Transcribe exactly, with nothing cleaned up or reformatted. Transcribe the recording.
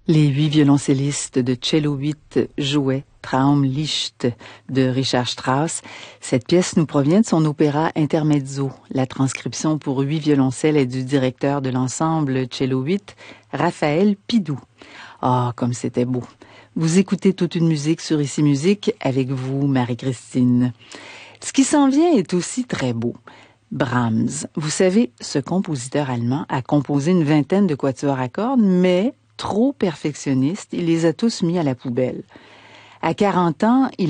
Les huit violoncellistes de Cello huit jouaient Traumlicht de Richard Strauss. Cette pièce nous provient de son opéra Intermezzo. La transcription pour huit violoncelles est du directeur de l'ensemble Cello huit, Raphaël Pidou. Ah, oh, comme c'était beau! Vous écoutez toute une musique sur Ici Musique avec vous, Marie-Christine. Ce qui s'en vient est aussi très beau. Brahms. Vous savez, ce compositeur allemand a composé une vingtaine de quatuors à cordes, mais trop perfectionniste, il les a tous mis à la poubelle. À quarante ans, il